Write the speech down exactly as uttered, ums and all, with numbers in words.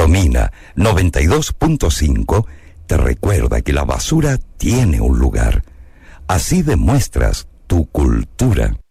Filomena noventa y dos punto cinco te recuerda que la basura tiene un lugar. Así demuestras tu cultura.